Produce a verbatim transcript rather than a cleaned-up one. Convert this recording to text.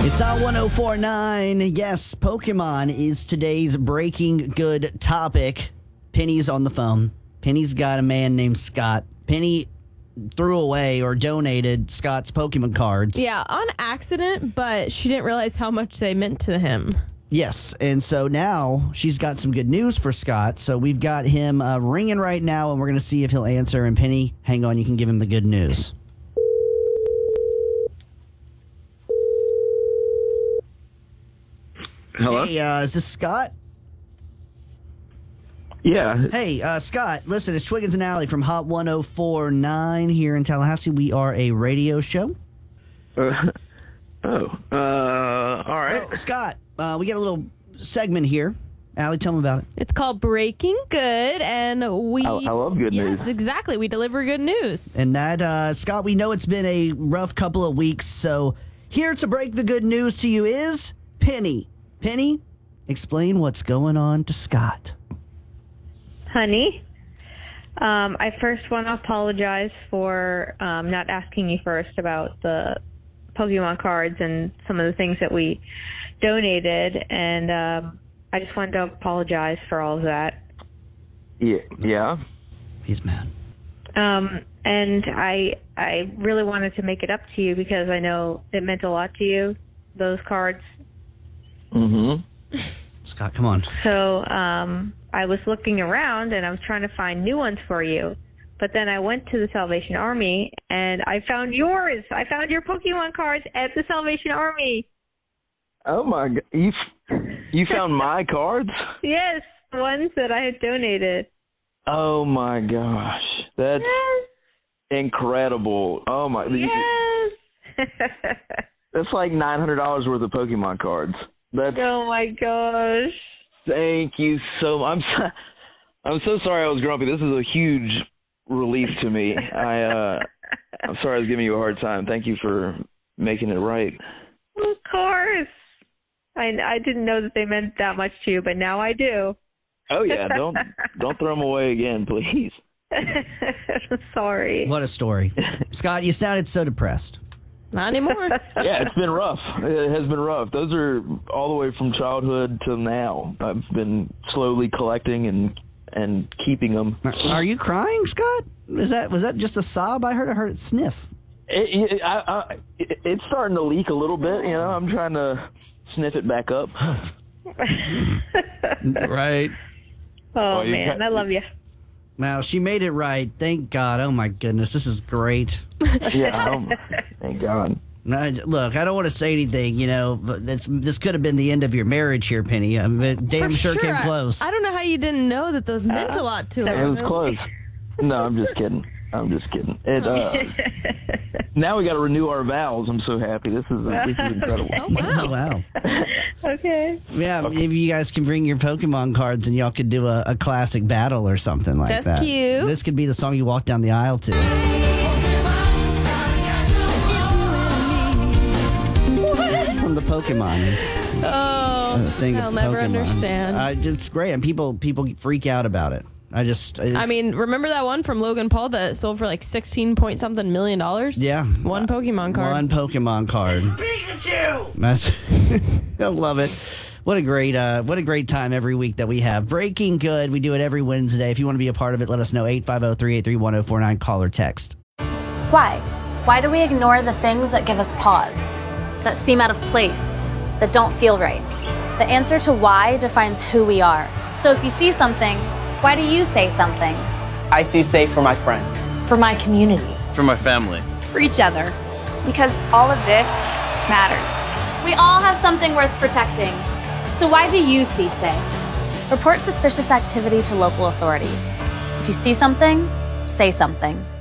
It's on one oh four point nine. Yes, Pokemon is today's breaking good topic. Penny's on the phone. Penny's got a man named Scott. Penny threw away or donated Scott's Pokemon cards. Yeah, on accident, but she didn't realize how much they meant to him. Yes, and so now she's got some good news for Scott. So we've got him uh, ringing right now, and we're going to see if he'll answer. And Penny, hang on, you can give him the good news. Hello? Hey, uh, is this Scott? Yeah. Hey, uh, Scott, listen, it's Twiggins and Alley from Hot one oh four point nine here in Tallahassee. We are a radio show. Uh, oh, uh, all right. Oh, Scott, uh, we got a little segment here. Allie, tell me about it. It's called Breaking Good, and we... I, I love good yes, news. Yes, exactly. We deliver good news. And that, uh, Scott, we know it's been a rough couple of weeks, so here to break the good news to you is Penny. Penny, explain what's going on to Scott. Honey, um, I first want to apologize for um, not asking you first about the Pokemon cards and some of the things that we donated, and um, I just wanted to apologize for all of that. Yeah. Yeah. He's mad. Um, and I I really wanted to make it up to you because I know it meant a lot to you, those cards. Mm-hmm. Scott, come on. So um, I was looking around and I was trying to find new ones for you. But then I went to the Salvation Army and I found yours. I found your Pokemon cards at the Salvation Army. Oh, my God. You, you found my cards? Yes, the ones that I had donated. Oh, my gosh. That's Yes. incredible. Oh, my. Yes. That's like nine hundred dollars worth of Pokemon cards. That's. Oh, my gosh. Thank you so much. I'm so, I'm so sorry I was grumpy. This is a huge relief to me. I, uh, I'm sorry I was giving you a hard time. Thank you for making it right. Of course. I, I didn't know that they meant that much to you, but now I do. Oh, yeah. Don't don't throw them away again, please. I'm sorry. What a story. Scott, you sounded so depressed. Not anymore. Yeah, it's been rough. It has been rough. Those are all the way from childhood to now. I've been slowly collecting and and keeping them. Are you crying, Scott? Is that was that just a sob? I heard I heard it sniff. It, it, I, I, it, it's starting to leak a little bit. You know, I'm trying to sniff it back up. Right. Oh, Oh, you man, got- I love you. Wow, she made it right. Thank God. Oh, my goodness. This is great. Yeah, um, thank God. Now, look, I don't want to say anything, you know, but this, this could have been the end of your marriage here, Penny. I mean, it damn For sure, came I- close. I, don't know how you didn't know that those meant a lot to It him. was close. No, I'm just kidding. I'm just kidding. It, uh, now we got to renew our vows. I'm so happy. This is this is incredible. Oh, wow. Wow. Okay. Yeah, maybe you guys can bring your Pokemon cards and y'all could do a, a classic battle or something like That's that. cute. This could be the song you walk down the aisle to. From the Pokemon. It's Oh, a thing I'll of never Pokemon. understand. Uh, it's great, and people people freak out about it. I just, it's, I mean, remember that one from Logan Paul that sold for like sixteen point something million dollars? yeah, One Pokemon card. one Pokemon card. Pikachu. That's, I love it. What a great, uh, what a great time every week that we have. Breaking Good. We do it every Wednesday. If you want to be a part of it, let us know. eight five zero, three eight three, one zero four nine. Call or text. Why? Why do we ignore the things that give us pause, that seem out of place, that don't feel right? The answer to why defines who we are. So if you see something, why do you say something? I see safe for my friends. For my community. For my family. For each other. Because all of this matters. We all have something worth protecting. So why do you see safe? Report suspicious activity to local authorities. If you see something, say something.